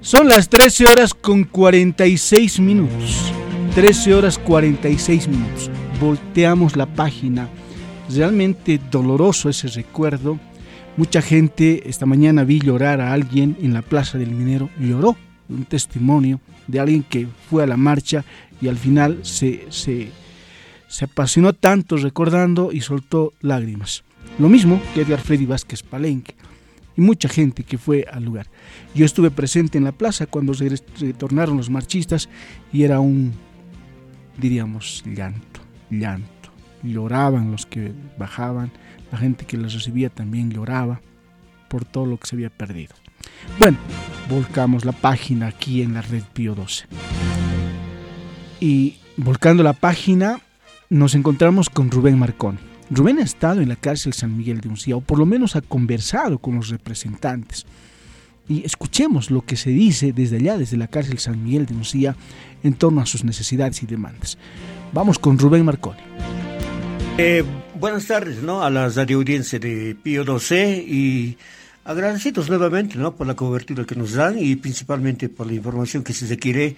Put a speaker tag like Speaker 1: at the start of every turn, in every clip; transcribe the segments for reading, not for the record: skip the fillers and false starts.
Speaker 1: Son las 13 horas con 46 minutos. 13 horas 46 minutos. Volteamos la página. Realmente doloroso ese recuerdo. Mucha gente, esta mañana vi llorar a alguien en la Plaza del Minero. Lloró. Un testimonio de alguien que fue a la marcha y al final se apasionó tanto recordando y soltó lágrimas. Lo mismo que Edgar Freddy Vázquez Palenque y mucha gente que fue al lugar. Yo estuve presente en la plaza cuando retornaron los marchistas y era un, diríamos, llanto. Lloraban los que bajaban, la gente que los recibía también lloraba por todo lo que se había perdido. Bueno, volcamos la página aquí en la red Pío XII. Y volcando la página nos encontramos con Rubén Marconi. Rubén ha estado en la cárcel San Miguel de Uncía, o por lo menos ha conversado con los representantes. Y escuchemos lo que se dice desde allá, desde la cárcel San Miguel de Uncía, en torno a sus necesidades y demandas. Vamos con Rubén Marconi.
Speaker 2: Buenas tardes, ¿no?, a la radioaudiencia de Pío XII y agradecidos nuevamente, ¿no?, por la cobertura que nos dan y principalmente por la información que se requiere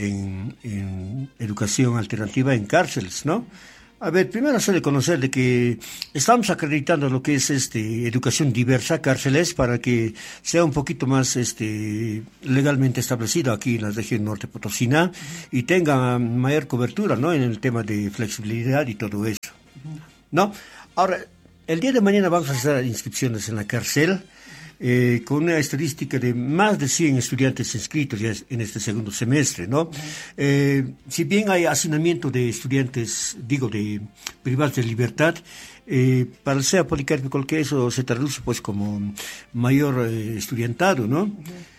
Speaker 2: en educación alternativa en cárceles, ¿no? A ver, primero hacerle conocer de que estamos acreditando lo que es educación diversa, cárceles, para que sea un poquito más legalmente establecido aquí en la región norte potosina y tenga mayor cobertura, ¿no?, en el tema de flexibilidad y todo eso, ¿no? Ahora, el día de mañana vamos a hacer inscripciones en la cárcel con una estadística de más de 100 estudiantes inscritos ya en este segundo semestre, ¿no? Si bien hay hacinamiento de estudiantes, de privados de libertad, para el CEA Policarpio Colque eso se traduce pues como mayor estudiantado, ¿no?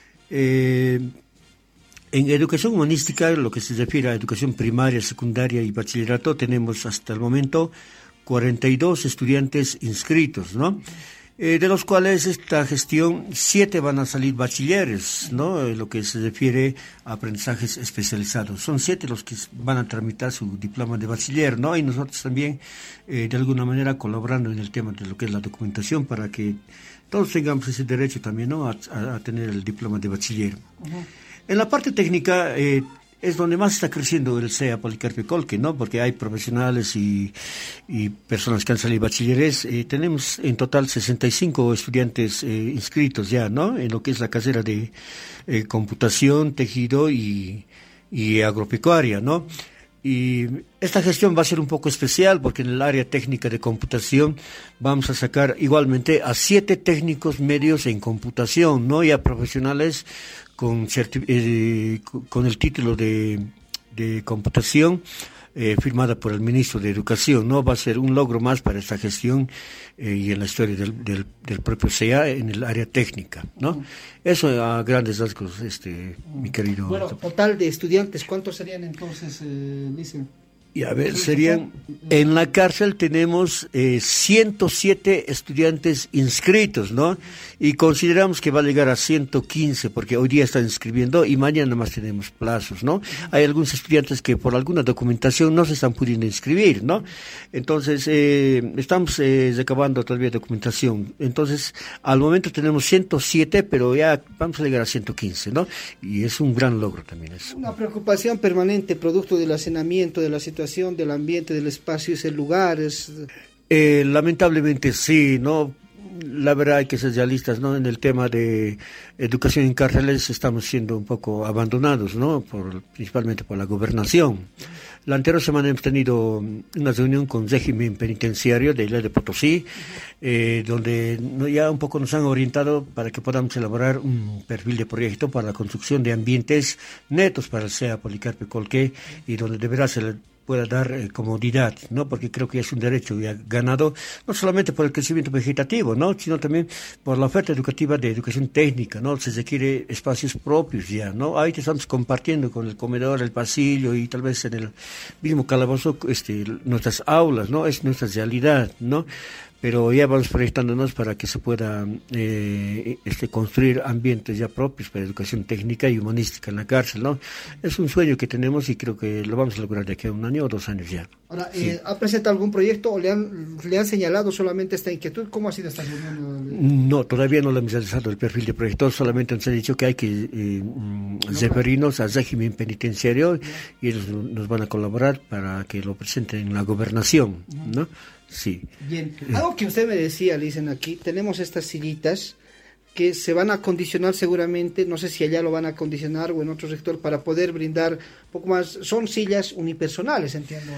Speaker 2: En educación humanística, lo que se refiere a educación primaria, secundaria y bachillerato, tenemos hasta el momento 42 estudiantes inscritos, ¿no? De los cuales esta gestión 7 van a salir bachilleres, ¿no? Lo que se refiere a aprendizajes especializados. Son 7 los que van a tramitar su diploma de bachiller, ¿no? Y nosotros también, de alguna manera, colaborando en el tema de lo que es la documentación para que todos tengamos ese derecho también, ¿no?, a tener el diploma de bachiller. Uh-huh. En la parte técnica, es donde más está creciendo el CEA Policarpio Colque, ¿no? Porque hay profesionales y personas que han salido bachilleres. Tenemos en total 65 estudiantes inscritos ya, ¿no?, en lo que es la carrera de computación, tejido y agropecuaria, ¿no? Y esta gestión va a ser un poco especial porque en el área técnica de computación vamos a sacar igualmente a 7 técnicos medios en computación, ¿no?, y a profesionales con el título de computación firmada por el ministro de Educación, ¿no? Va a ser un logro más para esta gestión y en la historia del propio CEA en el área técnica, ¿no? Eso a grandes rasgos, mi querido.
Speaker 3: Bueno, total de estudiantes, ¿cuántos serían entonces, dicen?
Speaker 2: Y a ver, serían, en la cárcel tenemos 107 estudiantes inscritos, ¿no? Y consideramos que va a llegar a 115 porque hoy día están inscribiendo y mañana más tenemos plazos, ¿no? Hay algunos estudiantes que por alguna documentación no se están pudiendo inscribir, ¿no? Entonces, estamos recabando todavía documentación. Entonces, al momento tenemos 107, pero ya vamos a llegar a 115, ¿no? Y es un gran logro también eso.
Speaker 3: Una preocupación permanente, producto del hacinamiento, de la situación del ambiente, del espacio, ese lugar.
Speaker 2: Lamentablemente sí, ¿no? La verdad hay que ser realistas, ¿no? En el tema de educación en cárceles estamos siendo un poco abandonados, ¿no? Principalmente por la gobernación. La anterior semana hemos tenido una reunión con régimen penitenciario de Isla de Potosí, donde ya un poco nos han orientado para que podamos elaborar un perfil de proyecto para la construcción de ambientes netos para el CEA Policarpio Colque y donde deberá ser pueda dar comodidad, ¿no? Porque creo que es un derecho ya ganado, no solamente por el crecimiento vegetativo, ¿no?, sino también por la oferta educativa de educación técnica, ¿no? Se requiere espacios propios ya, ¿no? Ahí estamos compartiendo con el comedor, el pasillo y tal vez en el mismo calabozo nuestras aulas, ¿no? Es nuestra realidad, ¿no? pero ya vamos proyectándonos para que se pueda construir ambientes ya propios para educación técnica y humanística en la cárcel, ¿no? Es un sueño que tenemos y creo que lo vamos a lograr de aquí a 1 año o 2 años ya.
Speaker 3: Ahora, sí. ¿Ha presentado algún proyecto o le han señalado solamente esta inquietud? ¿Cómo ha sido esta reunión?
Speaker 2: No, todavía no le hemos realizado el perfil de proyecto, solamente nos han dicho que hay que referirnos al régimen penitenciario y ellos nos van a colaborar para que lo presenten en la gobernación, ¿no? Sí.
Speaker 3: Bien, algo que usted me decía, le dicen aquí, tenemos estas sillitas que se van a acondicionar seguramente, no sé si allá lo van a acondicionar o en otro sector para poder brindar un poco más, son sillas unipersonales, entiendo.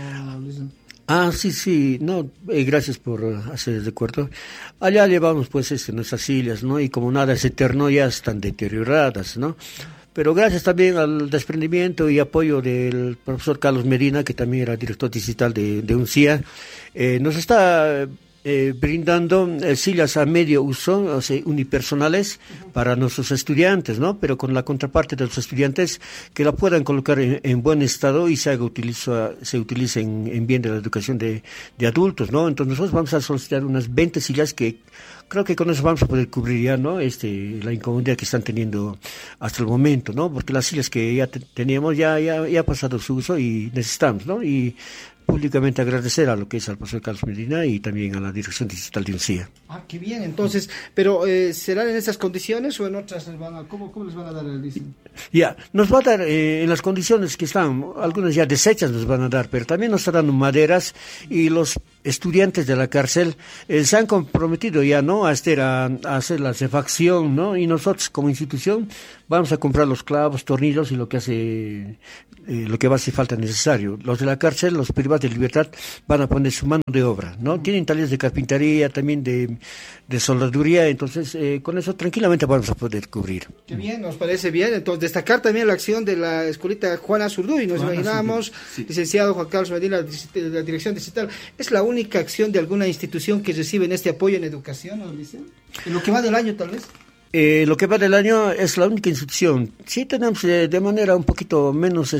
Speaker 2: Sí, no, gracias por hacer el recuerdo. Allá llevamos pues nuestras sillas, ¿no? Y como nada es eterno, ya están deterioradas, ¿no? Pero gracias también al desprendimiento y apoyo del profesor Carlos Medina, que también era director digital de UNCIA, nos está brindando sillas a medio uso, o sea, unipersonales para nuestros estudiantes, ¿no? Pero con la contraparte de los estudiantes que la puedan colocar en buen estado y se utilice en bien de la educación de adultos, ¿no? Entonces nosotros vamos a solicitar unas 20 sillas que creo que con eso vamos a poder cubrir ya, ¿no? La incomodidad que están teniendo hasta el momento, ¿no? Porque las sillas que ya teníamos ya ha pasado su uso y necesitamos, ¿no? Y públicamente agradecer a lo que es al profesor Carlos Medina y también a la dirección digital de UNCIA.
Speaker 3: Qué bien, entonces, pero ¿serán en esas condiciones o en otras? ¿Cómo les van a dar el diseño? Ya,
Speaker 2: nos va a dar en las condiciones que están, algunas ya deshechas nos van a dar, pero también nos están dando maderas y los estudiantes de la cárcel se han comprometido ya, ¿no? A hacer la refacción, ¿no? Y nosotros como institución vamos a comprar los clavos, tornillos y lo que va a hacer falta necesario. Los de la cárcel, los privados de libertad, van a poner su mano de obra, ¿no? Tienen talleres de carpintería, también de soldaduría, entonces con eso tranquilamente vamos a poder cubrir.
Speaker 3: Qué bien, nos parece bien. Entonces, destacar también la acción de la escuelita Juana Zurduy, nos imaginamos, sí. Licenciado Juan Carlos Medina, de la dirección digital. ¿Es la única acción de alguna institución que reciben este apoyo en educación, ¿no, dicen? ¿En lo que va del año, tal vez?
Speaker 2: Lo que va del año es la única institución. Sí tenemos de manera un poquito menos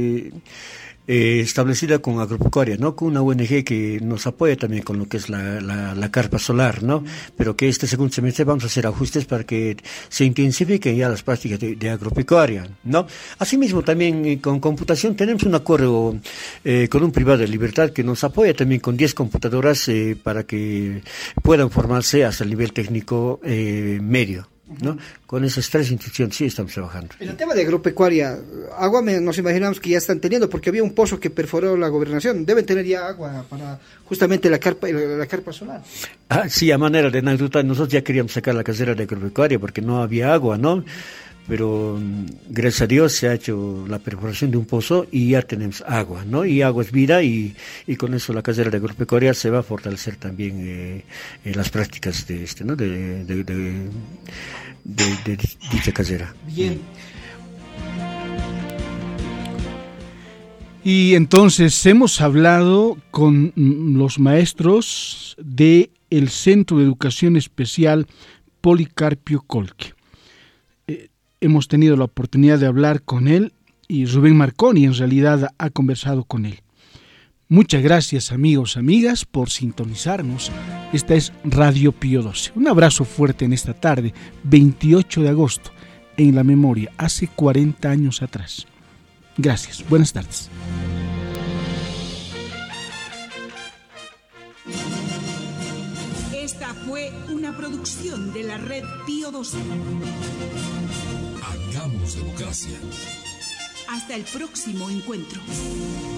Speaker 2: establecida con Agropecuaria, ¿no? Con una ONG que nos apoya también con lo que es la carpa solar, ¿no? Pero que este segundo semestre vamos a hacer ajustes para que se intensifiquen ya las prácticas de agropecuaria, ¿no? Asimismo también con computación tenemos un acuerdo con un privado de libertad que nos apoya también con 10 computadoras para que puedan formarse hasta el nivel técnico medio, ¿no? Con esas 3 instituciones sí estamos trabajando.
Speaker 3: En el tema de agropecuaria, agua nos imaginamos que ya están teniendo, porque había un pozo que perforó la gobernación. Deben tener ya agua para justamente la carpa solar.
Speaker 2: Sí, a manera de anécdota, nosotros ya queríamos sacar la carrera de agropecuaria porque no había agua, ¿no? Pero gracias a Dios se ha hecho la perforación de un pozo y ya tenemos agua, ¿no? Y agua es vida y con eso la carrera de agropecuaria se va a fortalecer también las prácticas ¿no? de dicha carrera.
Speaker 3: Bien.
Speaker 1: Y entonces hemos hablado con los maestros del Centro de Educación Especial Policarpio Colque. Hemos tenido la oportunidad de hablar con él y Rubén Marconi en realidad ha conversado con él. Muchas gracias amigos, amigas, por sintonizarnos. Esta es Radio Pío XII. Un abrazo fuerte en esta tarde, 28 de agosto, en la memoria, hace 40 años atrás. Gracias, buenas tardes.
Speaker 4: Esta fue una producción de la Red Pío XII.
Speaker 5: Hagamos democracia.
Speaker 4: Hasta el próximo encuentro.